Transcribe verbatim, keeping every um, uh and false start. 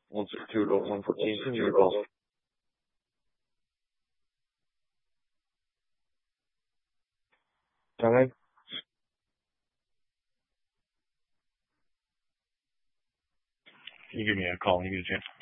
one six two dot one fourteen to Newcastle. Hello? Can you give me a call when you get a chance?